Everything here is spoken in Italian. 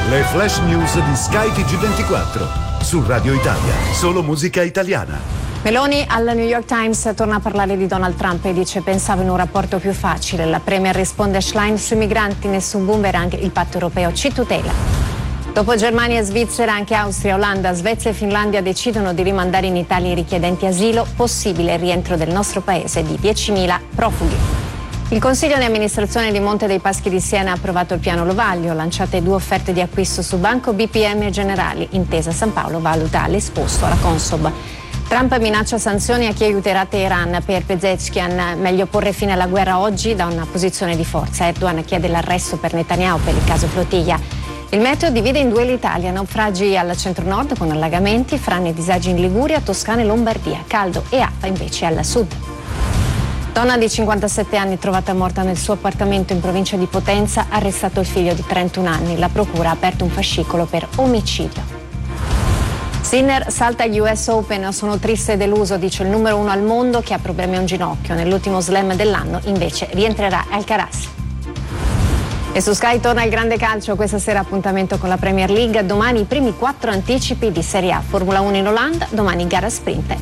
Le flash news di Sky TG24 su Radio Italia. Solo musica italiana. Meloni al New York Times torna a parlare di Donald Trump e dice: pensavo in un rapporto più facile. La premier risponde a Schlein: sui migranti nessun boomerang, il patto europeo ci tutela. Dopo Germania e Svizzera, anche Austria, Olanda, Svezia e Finlandia decidono di rimandare in Italia i richiedenti asilo. Possibile il rientro del nostro paese di 10.000 profughi. Il Consiglio di amministrazione di Monte dei Paschi di Siena ha approvato il piano Lovaglio, lanciate 2 offerte di acquisto su Banco BPM e Generali. Intesa San Paolo valuta l'esposto alla Consob. Trump minaccia sanzioni a chi aiuterà Teheran. Per Pezeshkian meglio porre fine alla guerra oggi da una posizione di forza. Erdogan chiede l'arresto per Netanyahu per il caso Flotilla. Il meteo divide in 2 l'Italia, naufragi al centro-nord con allagamenti, frane e disagi in Liguria, Toscana e Lombardia, caldo e afa invece al sud. Donna di 57 anni trovata morta nel suo appartamento in provincia di Potenza, arrestato il figlio di 31 anni. La procura ha aperto un fascicolo per omicidio. Sinner salta agli US Open, sono triste e deluso, dice il numero 1 al mondo che ha problemi a un ginocchio. Nell'ultimo slam dell'anno invece rientrerà Alcaraz. E su Sky torna il grande calcio, questa sera appuntamento con la Premier League, domani i primi 4 anticipi di Serie A, Formula 1 in Olanda, domani gara sprint